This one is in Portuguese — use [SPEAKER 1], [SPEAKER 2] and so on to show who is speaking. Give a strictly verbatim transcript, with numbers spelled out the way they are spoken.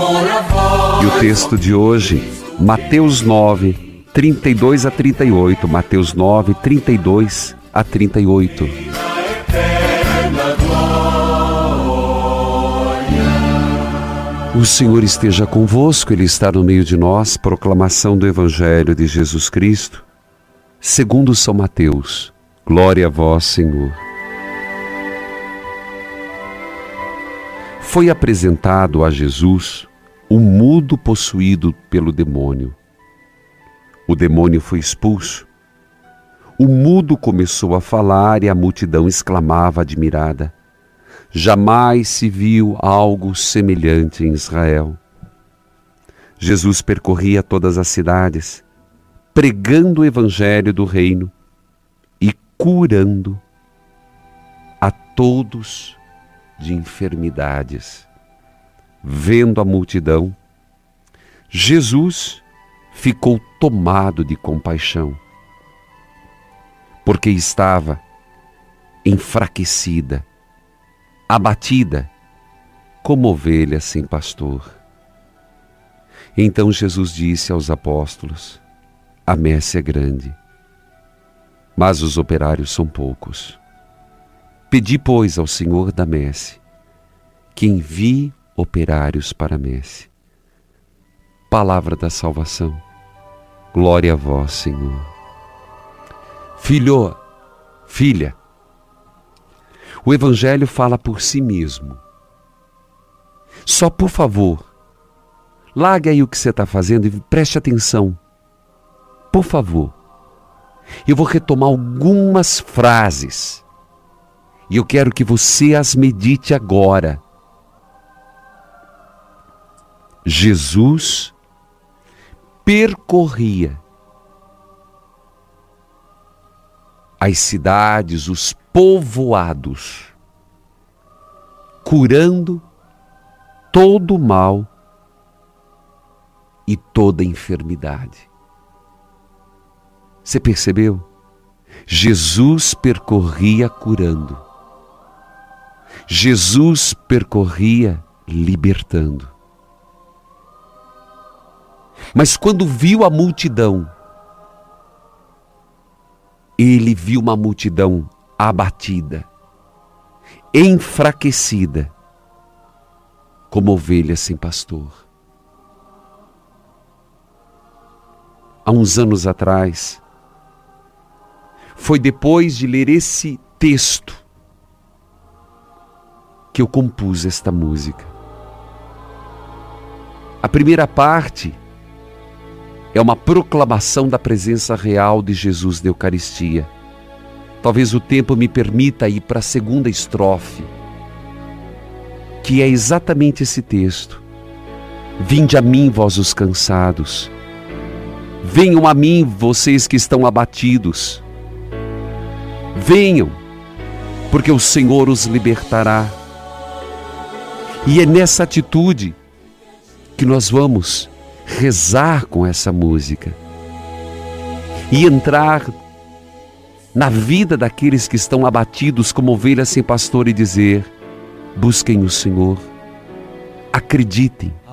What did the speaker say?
[SPEAKER 1] E o texto de hoje, Mateus nove, trinta e dois a trinta e oito. Mateus nove, trinta e dois a trinta e oito. O Senhor esteja convosco, Ele está no meio de nós. Proclamação do Evangelho de Jesus Cristo, segundo São Mateus. Glória a vós, Senhor. Foi apresentado a Jesus um mudo possuído pelo demônio. O demônio foi expulso. O mudo começou a falar e a multidão exclamava admirada: jamais se viu algo semelhante em Israel. Jesus percorria todas as cidades, pregando o evangelho do reino e curando a todos de enfermidades. Vendo a multidão, Jesus ficou tomado de compaixão, porque estava enfraquecida, abatida, como ovelha sem pastor. Então Jesus disse aos apóstolos: a messe é grande, mas os operários são poucos. Pedi, pois, ao Senhor da messe que envie operários para a messe. Palavra da salvação. Glória a vós, Senhor. Filho, filha, o Evangelho fala por si mesmo. Só, por favor, largue aí o que você está fazendo e preste atenção. Por favor. Eu vou retomar algumas frases e eu quero que você as medite agora. Jesus percorria as cidades, os povoados, curando todo o mal e toda enfermidade. Você percebeu? Jesus percorria curando. Jesus percorria libertando. Mas quando viu a multidão, ele viu uma multidão abatida, enfraquecida, como ovelha sem pastor. Há uns anos atrás, foi depois de ler esse texto que eu compus esta música. A primeira parte é uma proclamação da presença real de Jesus na Eucaristia. Talvez o tempo me permita ir para a segunda estrofe, que é exatamente esse texto. Vinde a mim, vós os cansados. Venham a mim, vocês que estão abatidos. Venham, porque o Senhor os libertará. E é nessa atitude que nós vamos rezar com essa música e entrar na vida daqueles que estão abatidos como ovelhas sem pastor e dizer: busquem o Senhor, acreditem,